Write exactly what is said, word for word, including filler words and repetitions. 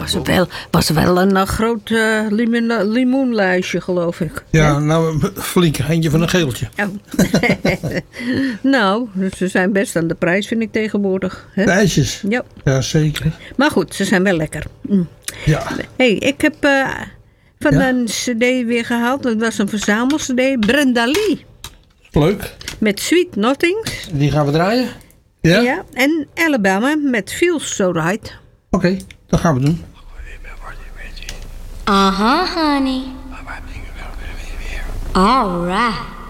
Was wel, was wel een uh, groot uh, limoen, limoenlijstje, geloof ik. Ja, He? nou, flink. Eentje van een geeltje. Oh. Nou, ze zijn best aan de prijs, vind ik tegenwoordig. He? De ijsjes? Ja. Ja, zeker. Maar goed, ze zijn wel lekker. Mm. Ja. Hey, ik heb uh, van Ja? een cd weer gehaald. Dat was een verzamel-cd. Brenda Lee. Leuk. Met Sweet Nothings. Die gaan we draaien? Ja? Ja. En Alabama met Feels So Right. Oké, okay, dat gaan we doen. Uh-huh, honey. All right.